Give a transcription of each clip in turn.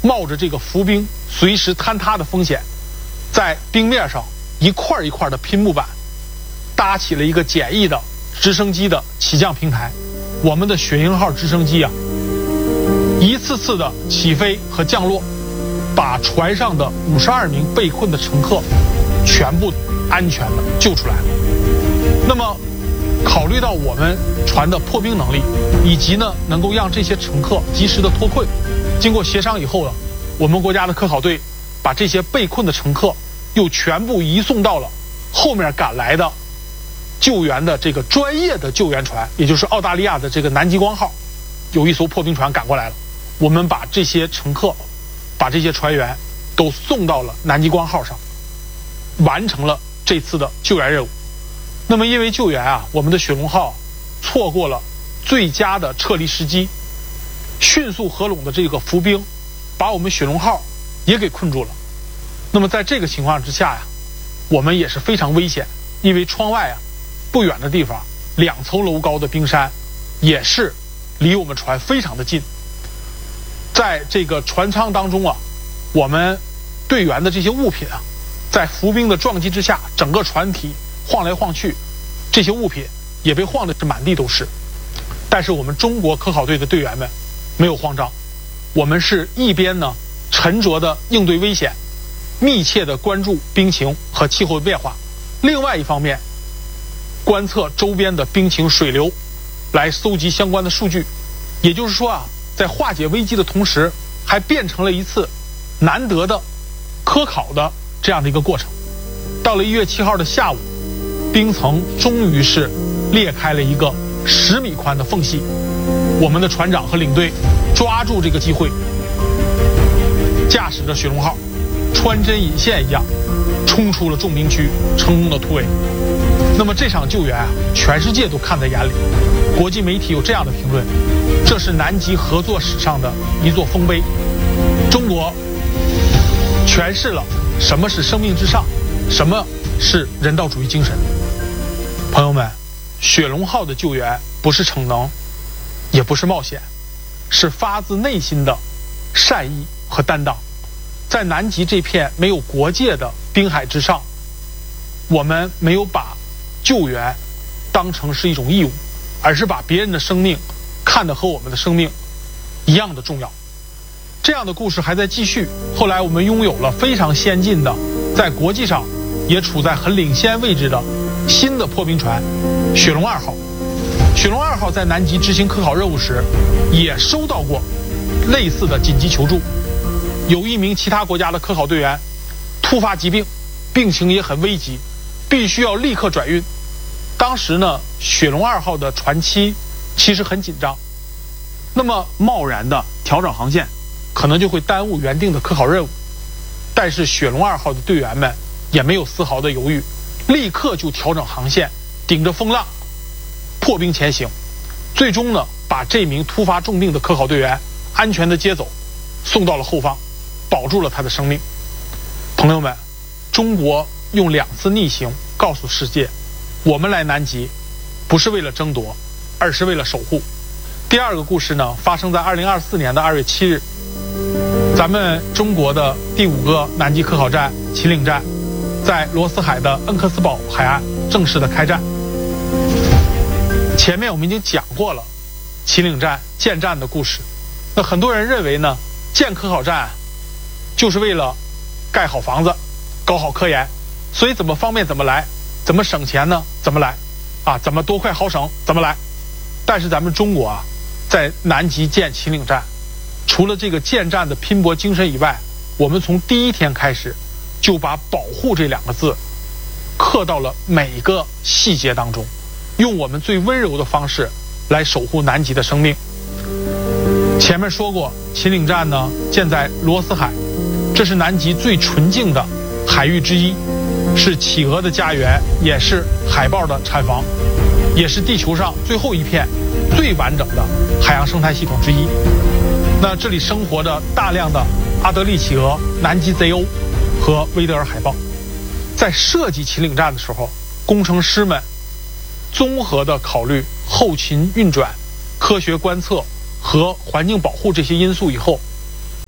冒着这个浮冰随时坍塌的风险，在冰面上一块一块的拼木板搭起了一个简易的直升机的起降平台。我们的雪鹰号直升机啊，一次次的起飞和降落，把船上的52名被困的乘客全部安全的救出来了。那么考虑到我们船的破冰能力，以及呢能够让这些乘客及时的脱困，经过协商以后呢，我们国家的科考队把这些被困的乘客又全部移送到了后面赶来的救援的这个专业的救援船，也就是澳大利亚的这个南极光号，有一艘破冰船赶过来了。我们把这些乘客，把这些船员都送到了南极光号上，完成了这次的救援任务。那么因为救援啊，我们的雪龙号错过了最佳的撤离时机，迅速合拢的这个浮冰把我们雪龙号也给困住了。那么在这个情况之下呀，我们也是非常危险，因为窗外啊不远的地方2层楼高的冰山也是离我们船非常的近。在这个船舱当中啊，我们队员的这些物品啊，在浮冰的撞击之下，整个船体晃来晃去，这些物品也被晃得是满地都是。但是我们中国科考队的队员们没有慌张，我们是一边呢沉着的应对危险，密切的关注冰情和气候变化，另外一方面观测周边的冰情水流，来搜集相关的数据。也就是说啊，在化解危机的同时，还变成了一次难得的科考的这样的一个过程。到了1月7号的下午，冰层终于是裂开了一个10米宽的缝隙，我们的船长和领队抓住这个机会，驾驶着雪龙号穿针引线一样冲出了重冰区，成功的突围。那么这场救援啊，全世界都看在眼里，国际媒体有这样的评论：这是南极合作史上的一座丰碑。中国诠释了什么是生命至上，什么是人道主义精神。朋友们，雪龙号的救援不是逞能，也不是冒险，是发自内心的善意和担当。在南极这片没有国界的冰海之上，我们没有把救援当成是一种义务，而是把别人的生命看得和我们的生命一样的重要。这样的故事还在继续。后来我们拥有了非常先进的，在国际上也处在很领先位置的新的破冰船雪龙2号。雪龙2号在南极执行科考任务时也收到过类似的紧急求助，有一名其他国家的科考队员突发疾病，病情也很危急，必须要立刻转运。当时呢，雪龙2号的船期其实很紧张，那么贸然的调整航线可能就会耽误原定的科考任务。但是雪龙2号的队员们也没有丝毫的犹豫，立刻就调整航线，顶着风浪破冰前行，最终呢把这名突发重病的科考队员安全的接走，送到了后方，保住了他的生命。朋友们，中国用2次逆行告诉世界，我们来南极不是为了争夺，而是为了守护。第二个故事呢，发生在2024年的2月7日，咱们中国的第5个南极科考站秦岭站在罗斯海的恩克斯堡海岸正式的开战。前面我们已经讲过了秦岭站建站的故事，那很多人认为呢，建科考站就是为了盖好房子，搞好科研，所以怎么方便怎么来，怎么省钱呢怎么来啊，怎么多快好省怎么来。但是咱们中国啊，在南极建秦岭站，除了这个建站的拼搏精神以外，我们从第一天开始就把保护这2个字刻到了每一个细节当中，用我们最温柔的方式来守护南极的生命。前面说过，秦岭站呢建在罗斯海，这是南极最纯净的海域之一，是企鹅的家园，也是海豹的产房，也是地球上最后一片最完整的海洋生态系统之一。那这里生活着大量的阿德利企鹅、南极贼鸥和威德尔海豹。在设计秦岭站的时候，工程师们综合的考虑后勤运转、科学观测和环境保护这些因素以后，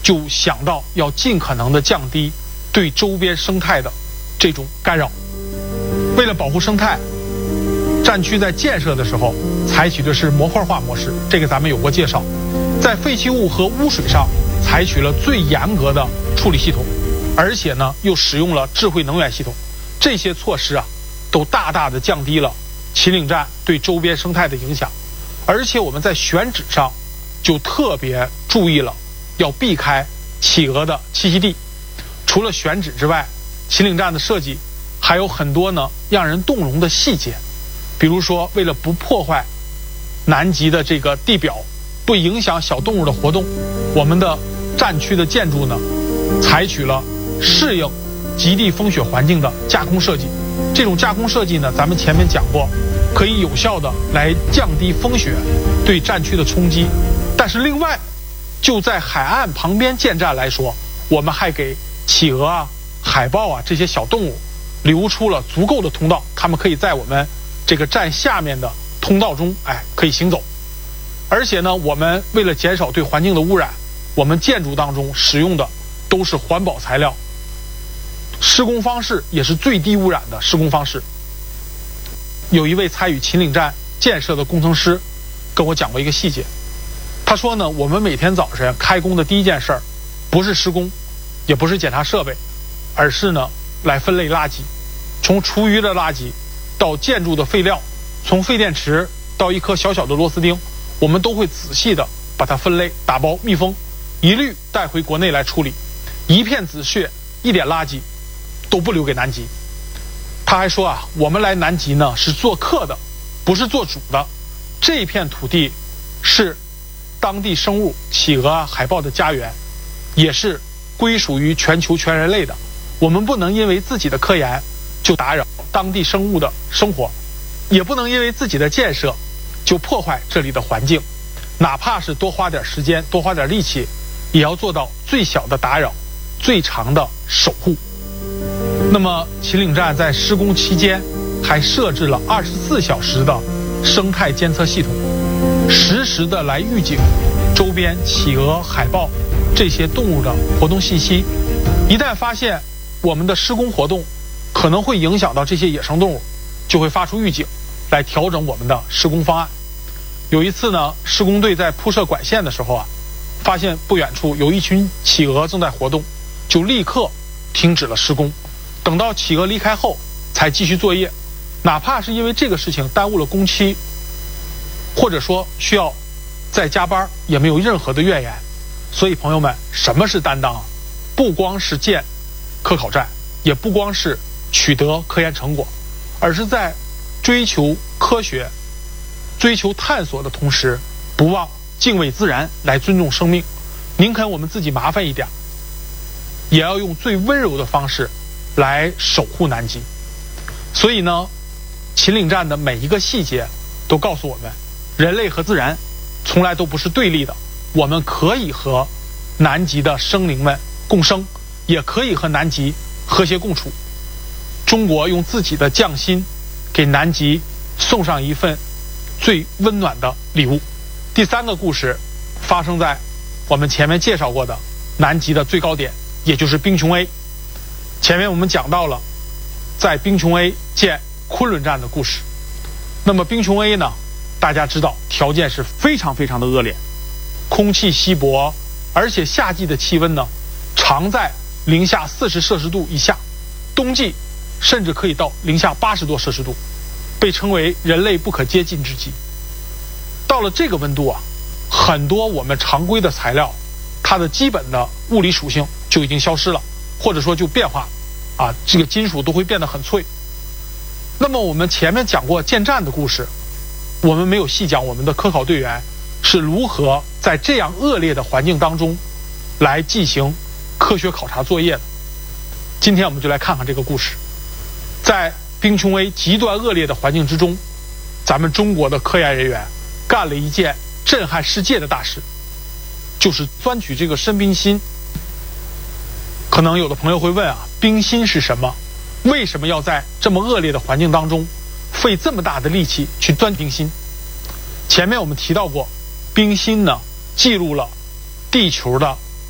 就想到要尽可能的降低对周边生态的这种干扰。为了保护生态，战区在建设的时候采取的是模块化模式，这个咱们有过介绍。在废弃物和污水上采取了最严格的处理系统，而且呢又使用了智慧能源系统。这些措施啊，都大大的降低了秦岭站对周边生态的影响。而且我们在选址上就特别注意了，要避开企鹅的栖息地。除了选址之外，秦岭站的设计还有很多呢让人动容的细节。比如说，为了不破坏南极的这个地表，不影响小动物的活动，我们的战区的建筑呢，采取了适应极地风雪环境的加工设计。这种加工设计呢，咱们前面讲过，可以有效的来降低风雪对战区的冲击。但是另外，就在海岸旁边建站来说，我们还给企鹅啊、海豹啊这些小动物留出了足够的通道，它们可以在我们这个站下面的通道中，可以行走。而且呢，我们为了减少对环境的污染，我们建筑当中使用的都是环保材料，施工方式也是最低污染的施工方式。有一位参与秦岭站建设的工程师跟我讲过一个细节，他说呢，我们每天早晨开工的第一件事儿，不是施工，也不是检查设备，而是呢来分类垃圾，从厨余的垃圾到建筑的废料，从废电池到一颗小小的螺丝钉，我们都会仔细的把它分类、打包、密封，一律带回国内来处理，一片子屑、一点垃圾都不留给南极。他还说啊，我们来南极呢是做客的，不是做主的。这片土地是当地生物企鹅、海豹的家园，也是归属于全球全人类的。我们不能因为自己的科研就打扰当地生物的生活，也不能因为自己的建设就破坏这里的环境。哪怕是多花点时间、多花点力气，也要做到最小的打扰、最长的守护。那么秦岭站在施工期间还设置了24小时的生态监测系统，实时的来预警周边企鹅、海豹这些动物的活动信息。一旦发现我们的施工活动可能会影响到这些野生动物，就会发出预警来调整我们的施工方案。有一次呢，施工队在铺设管线的时候啊，发现不远处有一群企鹅正在活动，就立刻停止了施工。等到企鹅离开后才继续作业，哪怕是因为这个事情耽误了工期，或者说需要再加班，也没有任何的怨言。所以朋友们，什么是担当啊？不光是建科考站，也不光是取得科研成果，而是在追求科学、追求探索的同时，不忘敬畏自然，来尊重生命。宁肯我们自己麻烦一点，也要用最温柔的方式来守护南极。所以呢，秦岭站的每一个细节都告诉我们，人类和自然从来都不是对立的，我们可以和南极的生灵们共生，也可以和南极和谐共处。中国用自己的匠心给南极送上一份最温暖的礼物。第三个故事发生在我们前面介绍过的南极的最高点，也就是冰琼 A。前面我们讲到了在冰琼 A 建昆仑站的故事。那么冰琼 A 呢，大家知道条件是非常非常的恶劣，空气稀薄，而且夏季的气温呢常在零下40摄氏度以下，冬季甚至可以到零下80多摄氏度，被称为人类不可接近之极。到了这个温度啊，很多我们常规的材料，它的基本的物理属性就已经消失了，或者说就变化啊，这个金属都会变得很脆。那么我们前面讲过建站的故事，我们没有细讲我们的科考队员是如何在这样恶劣的环境当中来进行科学考察作业的。今天我们就来看看这个故事。在冰琼 A 极端恶劣的环境之中，咱们中国的科研人员干了一件震撼世界的大事，就是钻取这个深冰芯。可能有的朋友会问啊，冰芯是什么？为什么要在这么恶劣的环境当中费这么大的力气去钻冰芯？前面我们提到过，冰芯呢记录了地球的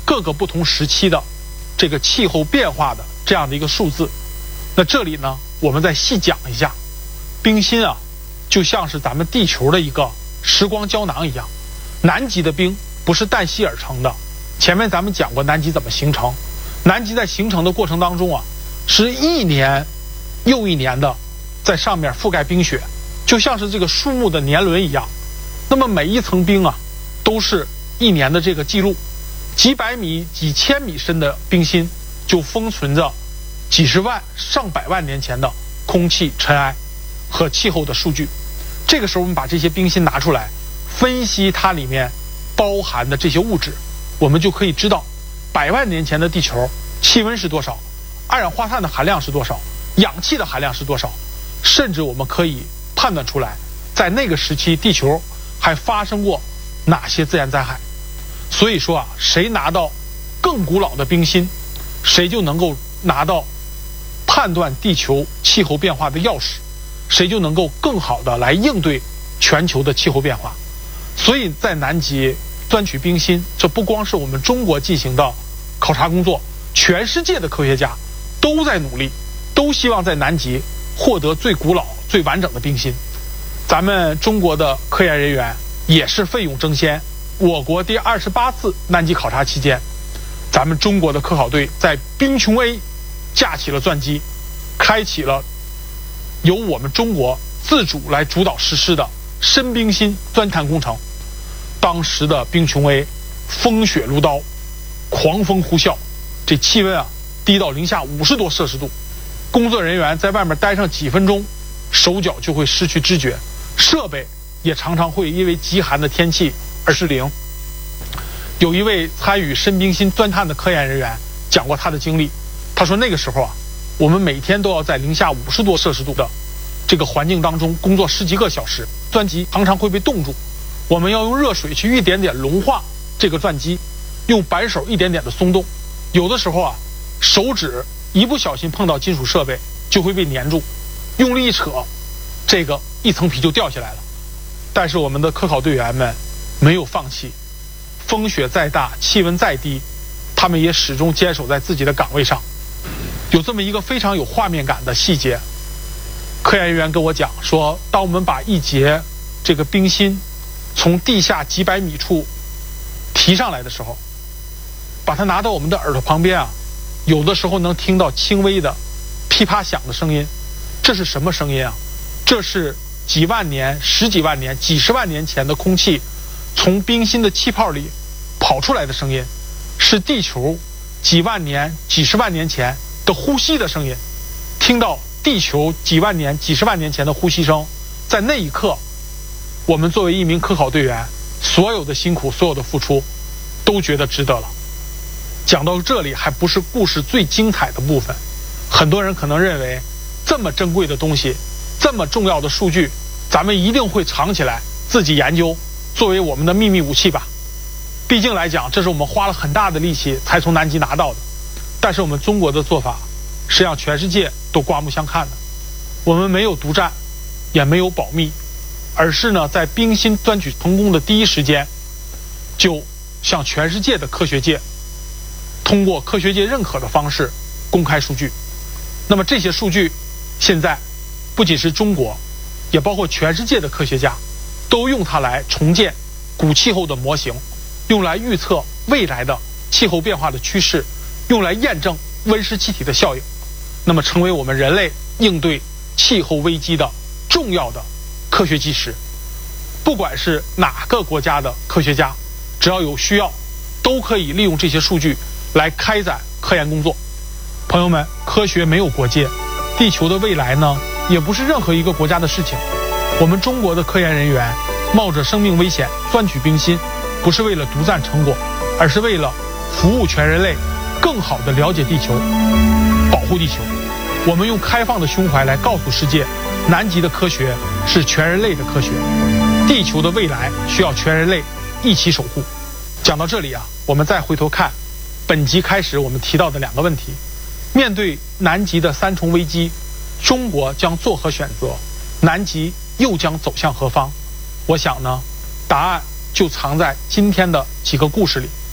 各个不同时期的这个气候变化的这样的一个数字。那这里呢，我们再细讲一下，冰芯啊，就像是咱们地球的一个时光胶囊一样。南极的冰不是旦夕而成的，前面咱们讲过南极怎么形成。南极在形成的过程当中啊，是一年又一年的在上面覆盖冰雪，就像是这个树木的年轮一样。那么每一层冰啊，都是一年的这个记录。几百米、几千米深的冰芯就封存着几十万、上百万年前的空气、尘埃和气候的数据。这个时候我们把这些冰芯拿出来分析它里面包含的这些物质，我们就可以知道100万年前的地球气温是多少，二氧化碳的含量是多少，氧气的含量是多少，甚至我们可以判断出来在那个时期地球还发生过哪些自然灾害。所以说啊，谁拿到更古老的冰芯，谁就能够拿到判断地球气候变化的钥匙，谁就能够更好的来应对全球的气候变化。所以在南极钻取冰芯，这不光是我们中国进行的考察工作，全世界的科学家都在努力，都希望在南极获得最古老、最完整的冰芯。咱们中国的科研人员也是奋勇争先。我国第28次南极考察期间，咱们中国的科考队在冰琼 A 架起了钻机，开启了由我们中国自主来主导实施的深冰芯钻探工程。当时的冰琼 A 风雪如刀，狂风呼啸，这气温啊低到零下50多摄氏度，工作人员在外面待上几分钟，手脚就会失去知觉，设备也常常会因为极寒的天气而失灵。有一位参与深冰芯钻探的科研人员讲过他的经历，他说那个时候啊，我们每天都要在零下50多摄氏度的这个环境当中工作10几个小时，钻机常常会被冻住，我们要用热水去一点点融化这个钻机，用扳手一点点的松动，有的时候啊，手指一不小心碰到金属设备就会被粘住，用力一扯，这个一层皮就掉下来了。但是我们的科考队员们没有放弃，风雪再大，气温再低，他们也始终坚守在自己的岗位上。有这么一个非常有画面感的细节，科研人员跟我讲说，当我们把一节这个冰芯从地下几百米处提上来的时候，把它拿到我们的耳朵旁边啊，有的时候能听到轻微的噼啪响的声音。这是什么声音啊？这是几万年、10几万年、几十万年前的空气从冰芯的气泡里跑出来的声音，是地球几万年、几十万年前的呼吸的声音。听到地球几万年、几十万年前的呼吸声，在那一刻，我们作为一名科考队员，所有的辛苦、所有的付出，都觉得值得了。讲到这里，还不是故事最精彩的部分。很多人可能认为，这么珍贵的东西，这么重要的数据，咱们一定会藏起来，自己研究，作为我们的秘密武器吧。毕竟来讲，这是我们花了很大的力气才从南极拿到的。但是我们中国的做法是让全世界都刮目相看的。我们没有独占，也没有保密，而是呢，在冰芯钻取成功的第一时间，就向全世界的科学界通过科学界认可的方式公开数据。那么这些数据现在不仅是中国，也包括全世界的科学家都用它来重建古气候的模型，用来预测未来的气候变化的趋势，用来验证温室气体的效应，那么成为我们人类应对气候危机的重要的科学基石。不管是哪个国家的科学家，只要有需要，都可以利用这些数据来开展科研工作。朋友们，科学没有国界，地球的未来呢，也不是任何一个国家的事情。我们中国的科研人员冒着生命危险钻取冰芯，不是为了独占成果，而是为了服务全人类，更好地了解地球，保护地球。我们用开放的胸怀来告诉世界，南极的科学是全人类的科学，地球的未来需要全人类一起守护。讲到这里啊，我们再回头看本集开始我们提到的2个问题。面对南极的3重危机，中国将作何选择？南极又将走向何方？我想呢，答案就藏在今天的几个故事里。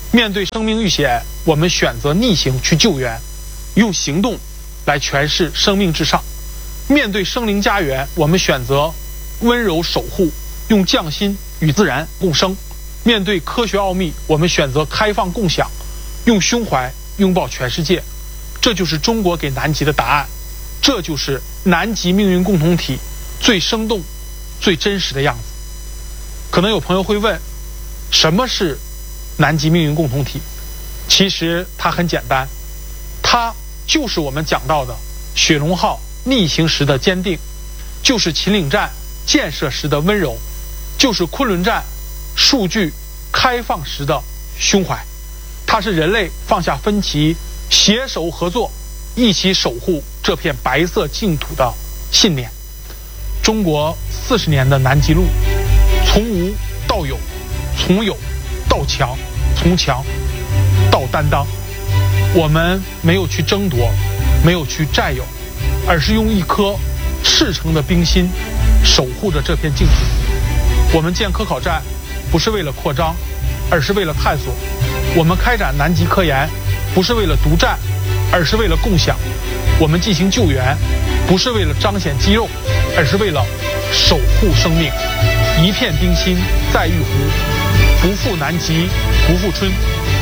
面对生命遇险，我们选择逆行去救援，用行动来诠释生命至上；面对生灵家园，我们选择温柔守护，用匠心与自然共生；面对科学奥秘，我们选择开放共享，用胸怀拥抱全世界。这就是中国给南极的答案，这就是南极命运共同体最生动、最真实的样子。可能有朋友会问，什么是南极命运共同体？其实它很简单，它就是我们讲到的雪龙号逆行时的坚定，就是秦岭站建设时的温柔，就是昆仑站数据开放时的胸怀。它是人类放下分歧，携手合作，一起守护这片白色净土的信念。中国40年的南极路，从无到有，从有到强，从强到担当。我们没有去争夺，没有去占有，而是用一颗赤诚的冰心守护着这片净土。我们建科考站不是为了扩张，而是为了探索；我们开展南极科研不是为了独占，而是为了共享；我们进行救援不是为了彰显肌肉，而是为了守护生命。一片冰心在玉壶，不负南极不负春。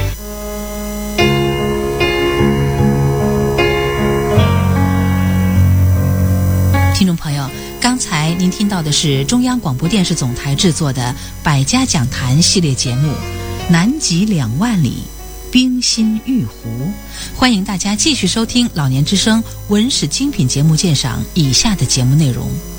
听众朋友，刚才您听到的是中央广播电视总台制作的百家讲坛系列节目《南极2万里，冰心玉壶》。欢迎大家继续收听老年之声文史精品节目鉴赏以下的节目内容。